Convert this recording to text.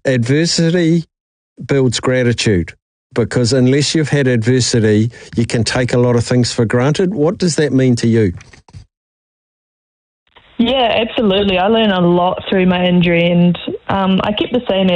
adversity builds gratitude, because unless you've had adversity, you can take a lot of things for granted. What does that mean to you? Yeah, absolutely. I learned a lot through my injury, and I kept the same